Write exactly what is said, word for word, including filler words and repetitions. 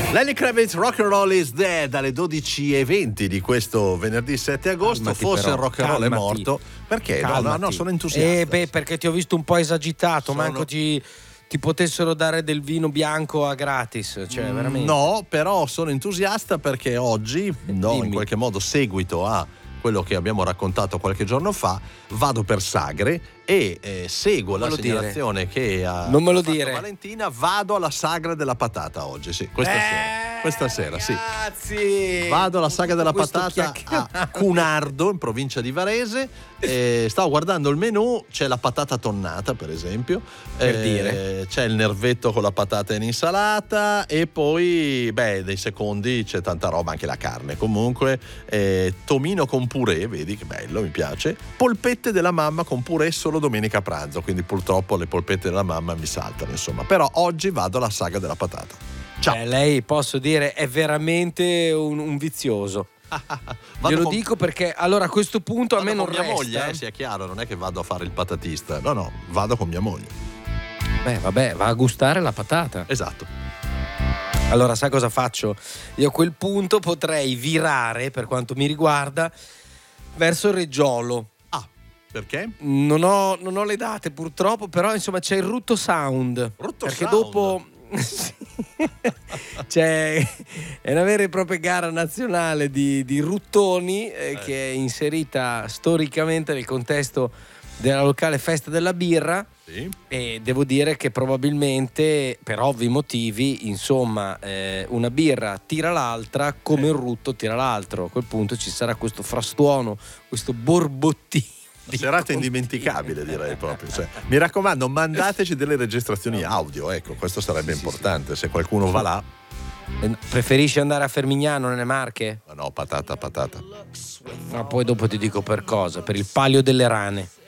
Lenny Kravitz, Rock and Roll is Dead, alle dodici e venti di questo venerdì sette agosto. Calmati, Forse però, il rock and roll calmati. è morto. Perché? No, no, no, sono entusiasta. Eh beh, perché ti ho visto un po' esagitato, Sono- manco ti, ti potessero dare del vino bianco a gratis, cioè veramente. No, però sono entusiasta perché oggi, no, in Dimmi. qualche modo seguito a quello che abbiamo raccontato qualche giorno fa, vado per sagre e eh, seguo Non la me lo dire. segnalazione che ha Non me lo fatto dire. Valentina. Vado alla sagra della patata oggi, sì, questa Eh, sera. Questa sera, sì. Ragazzi, Vado alla saga della Questo patata chiacchierato. a Cunardo, in provincia di Varese. E stavo guardando il menù, c'è la patata tonnata, per esempio. Per Eh, dire. C'è il nervetto con la patata in insalata e poi, beh, dei secondi c'è tanta roba, anche la carne. Comunque, eh, tomino con purè, vedi che bello, mi piace. Polpette della mamma con purè solo domenica a pranzo, quindi purtroppo le polpette della mamma mi saltano, insomma. Però oggi vado alla saga della patata. Ciao. Eh, lei, posso dire, è veramente un, un vizioso. Vado Glielo con- dico perché allora a questo punto a Vado me non con mia resta. moglie, eh, sia chiaro, non è che vado a fare il patatista. No, no, vado con mia moglie. Beh, vabbè, va a gustare la patata. Esatto. Allora, sai cosa faccio? Io a quel punto potrei virare, per quanto mi riguarda, verso Reggiolo. Ah, perché? Non ho, non ho le date purtroppo, però insomma c'è il Rutto Sound. Rutto perché Sound? dopo sì. C'è è una vera e propria gara nazionale di, di ruttoni eh, Eh. che è inserita storicamente nel contesto della locale festa della birra. Sì. E devo dire che probabilmente, per ovvi motivi, insomma, eh, una birra tira l'altra come il rutto tira l'altro. A quel punto ci sarà questo frastuono, questo borbottino. Una serata indimenticabile, direi proprio. Cioè, mi raccomando, mandateci delle registrazioni audio, ecco, questo sarebbe importante. Se qualcuno va là, Eh, Preferisci andare a Fermignano nelle Marche? ma no, patata, patata. Ma poi dopo ti dico per cosa, per il Palio delle Rane.